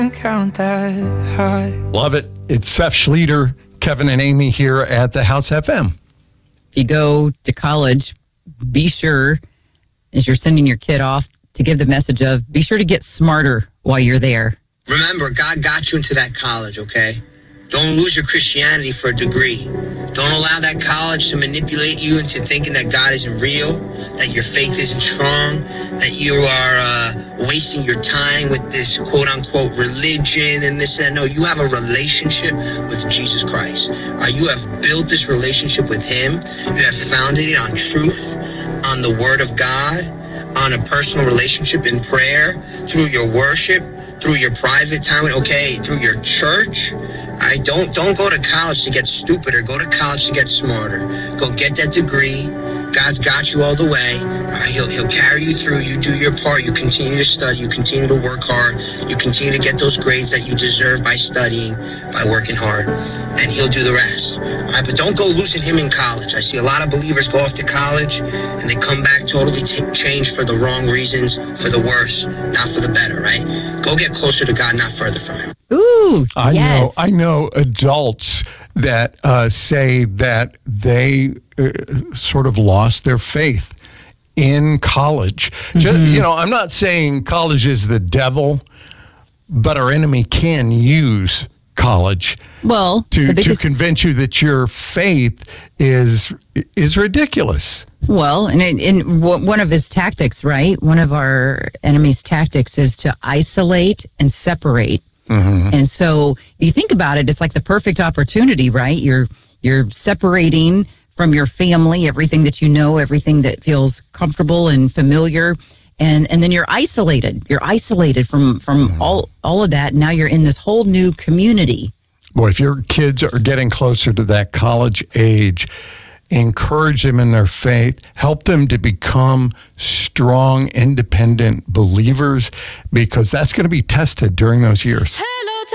count that high. Love it. It's Seth Schlueter, Kevin and Amy here at the House FM. If you go to college, be sure, as you're sending your kid off, to give the message of be sure to get smarter while you're there. Remember, God got you into that college, okay? Don't lose your Christianity for a degree. Don't allow that college to manipulate you into thinking that God isn't real, that your faith isn't strong, that you are wasting your time with this quote-unquote religion and this and that. No, you have a relationship with Jesus Christ. You have built this relationship with Him. You have founded it on truth, on the Word of God, on a personal relationship in prayer, through your worship, through your private time, through your church. Don't go to college to get stupider. Go to college to get smarter. Go get that degree. God's got you all the way. He'll carry you through. You do your part. You continue to study. You continue to work hard. You continue to get those grades that you deserve by studying, by working hard. And He'll do the rest. But don't go losing Him in college. I see a lot of believers go off to college and they come back totally changed for the wrong reasons, for the worse, not for the better, right? Go get closer to God, not further from Him. Ooh, I know adults that say that they sort of lost their faith in college. Mm-hmm. I'm not saying college is the devil, but our enemy can use college to convince you that your faith is ridiculous. Well, and one of his tactics, right? One of our enemy's tactics is to isolate and separate. Mm-hmm. And so you think about it, it's like the perfect opportunity, right? You're separating from your family, everything that you know, everything that feels comfortable and familiar. And then you're isolated. You're isolated from all of that. Now you're in this whole new community. Boy, if your kids are getting closer to that college age, encourage them in their faith, help them to become strong, independent believers, because that's going to be tested during those years.